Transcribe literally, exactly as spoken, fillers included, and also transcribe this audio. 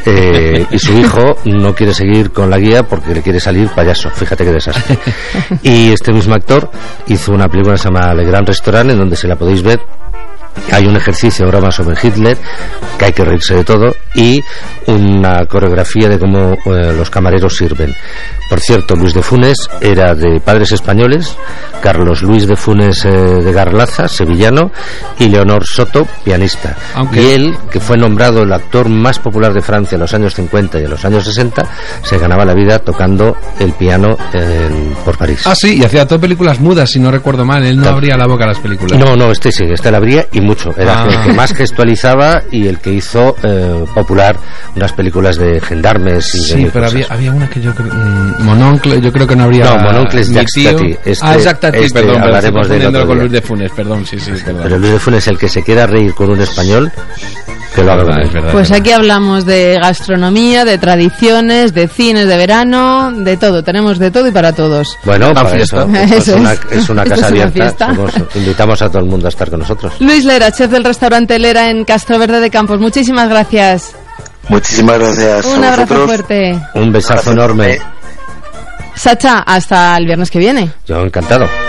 eh, y su hijo no quiere seguir con la guía porque le quiere salir payaso. Fíjate qué desastre. Y este mismo actor hizo una película que se llama Le Gran Restaurant, en donde, si la podéis ver, hay un ejercicio, broma sobre Hitler, que hay que reírse de todo, y una coreografía de cómo eh, los camareros sirven. Por cierto, Luis de Funes era de padres españoles, Carlos Luis de Funes eh, de Garlaza, sevillano, y Leonor Soto, pianista. Aunque... Y él, que fue nombrado el actor más popular de Francia en los años cincuenta y en los años sesenta, se ganaba la vida tocando el piano en, por París. Ah, sí, y hacía todas películas mudas, si no recuerdo mal. Él no Tal... abría la boca a las películas. No, no, este sí, este la abría y mucho. Era ah. el que más gestualizaba y el que hizo eh, popular unas películas de gendarmes y sí, de pero había, había una que yo creo... Mm, Mononcle, yo creo que no habría... No, Mononcle es Jacques Tati. Este, ah, Jacques Tati, este, perdón, hablaremos de él con Luis de Funes, perdón, sí, sí, perdón. Pero Luis de Funes, el que se quiera reír con un español, que lo haga. Verdad, es verdad, pues aquí hablamos de gastronomía, de tradiciones, de cines de verano, de todo, tenemos de todo y para todos. Bueno, para fiesta. eso, eso es, una, es una casa es una abierta, somos, invitamos a todo el mundo a estar con nosotros. Luis Lera, chef del restaurante Lera en Castroverde de Campos, muchísimas gracias. Muchísimas gracias. Un abrazo fuerte. Un besazo enorme. Sacha, hasta el viernes que viene. Yo encantado.